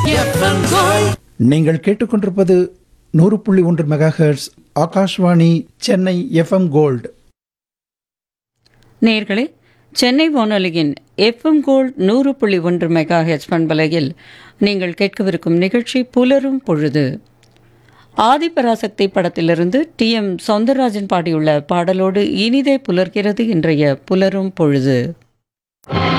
FM Gold. நீங்கள் கேட்டுக்கொண்டிருப்பது 100.1 megahertz Akashvani Chennai FM gold. நேயர்களே, சென்னை வானொலியின் எஃப்எம் கோல்ட் 100.1 மெகாஹெர்ட்ஸ் பண்பலையில் நீங்கள் கேட்கவிருக்கும் நிகழ்ச்சி புலரும் பொழுது. ஆதிபராசக்தி படத்திலிருந்து TM சௌந்தரராஜன் பாடியுள்ள பாடலோடு இனிதே புலர்கிறது இன்றைய புலரும் பொழுது.